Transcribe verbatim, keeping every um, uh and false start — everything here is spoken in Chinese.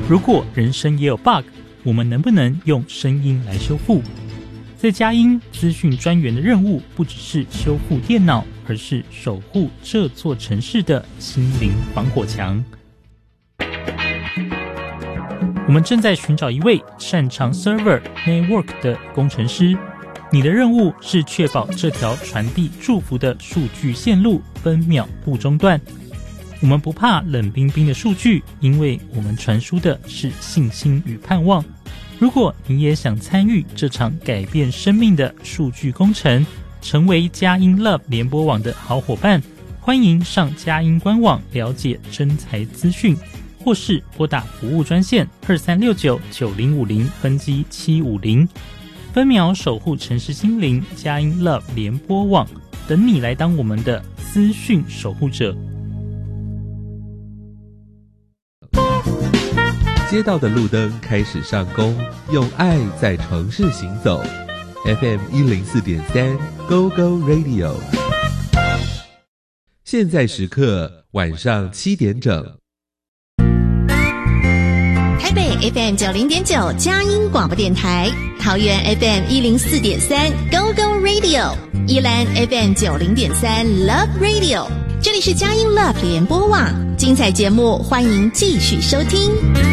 如果人生也有 bug， 我们能不能用声音来修复？在佳音资讯专员的任务不只是修复电脑，而是守护这座城市的心灵防火墙。我们正在寻找一位擅长 server network 的工程师，你的任务是确保这条传递祝福的数据线路分秒不中断。我们不怕冷冰冰的数据，因为我们传输的是信心与盼望。如果你也想参与这场改变生命的数据工程，成为佳音 Love 联播网的好伙伴，欢迎上佳音官网了解征才资讯，或是拨打服务专线二三六九九零五零分机七五零，分秒守护城市心灵，佳音 Love 联播网，等你来当我们的资讯守护者。 街道的路灯开始上工，用爱在城市行走。F M 一零四点三 Go Go Radio， 现在时刻晚上七点整。 台北 F M 九零点九佳音广播电台，桃园 F M 一零四点三 Go Go Radio， 宜兰 F M 九零点三 Love Radio， 这里是佳音 Love 联播网，精彩节目欢迎继续收听。